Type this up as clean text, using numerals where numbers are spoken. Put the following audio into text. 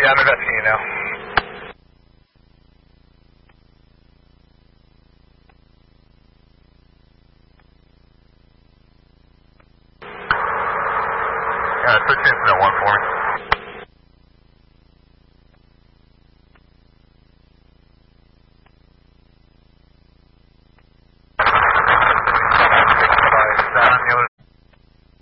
Yeah, I'm investigating now. Switch incident 1 for me.